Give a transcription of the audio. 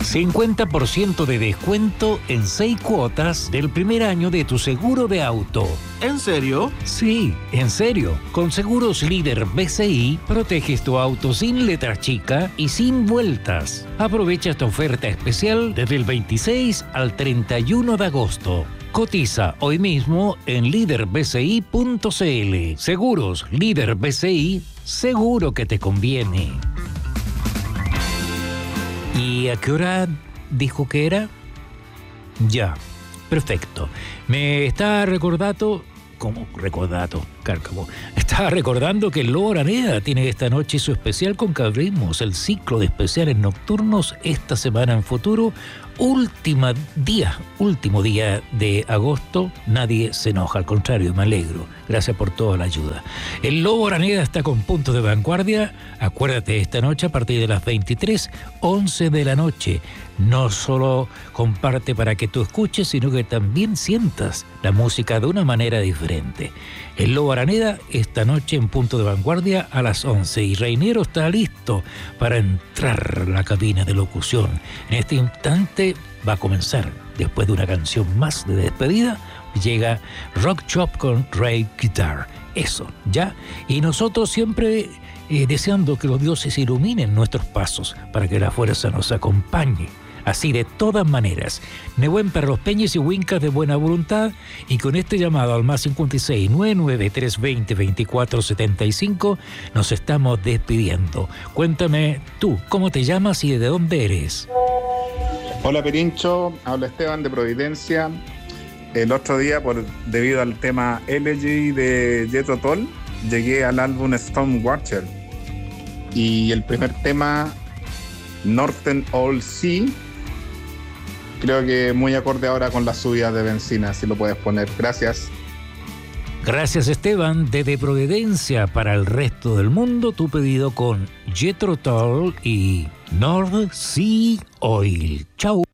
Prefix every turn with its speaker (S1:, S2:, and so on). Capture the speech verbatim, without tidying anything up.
S1: cincuenta por ciento de descuento en seis cuotas del primer año de tu seguro de auto.
S2: ¿En serio?
S1: Sí, en serio. Con Seguros Líder B C I, proteges tu auto sin letra chica y sin vueltas. Aprovecha esta oferta especial desde el veintiséis al treinta y uno de agosto. Cotiza hoy mismo en líder b c i punto c l. Seguros Líder B C I, seguro que te conviene. ¿Y a qué hora dijo que era? Ya, perfecto. Me está recordando... ¿Cómo recordando, Cárcamo? Estaba recordando que el Lobo Araneda tiene esta noche su especial con que abrimos el ciclo de especiales nocturnos esta semana en futuro. Última día, último día de agosto. Nadie se enoja, al contrario, me alegro. Gracias por toda la ayuda. El Lobo Araneda está con Puntos de Vanguardia. Acuérdate, esta noche a partir de las veintitrés, once de la noche. No solo comparte para que tú escuches, sino que también sientas la música de una manera diferente. El Lobo Araneda esta noche en Punto de Vanguardia a las once. Y Reinero está listo para entrar a la cabina de locución. En este instante va a comenzar, después de una canción más de despedida, llega Rock Shop con Ray Guitar. Eso, ¿ya? Y nosotros siempre eh, deseando que los dioses iluminen nuestros pasos para que la fuerza nos acompañe. Así de todas maneras, Nehuen Perros Peñes y Wincas de buena voluntad, y con este llamado al más cincuenta y seis, noventa y nueve, trescientos veinte, veinticuatro setenta y cinco nos estamos despidiendo. Cuéntame tú, ¿cómo te llamas y de dónde eres?
S3: Hola Perincho, habla Esteban de Providencia. El otro día, por debido al tema Elegy de Jethro Tull, llegué al álbum Stormwatcher y el primer tema, Northern All Sea, creo que muy acorde ahora con las subidas de benzina, si lo puedes poner. Gracias.
S1: Gracias, Esteban. Desde Providencia para el resto del mundo, tu pedido con Jethro Tull y North Sea Oil. Chau.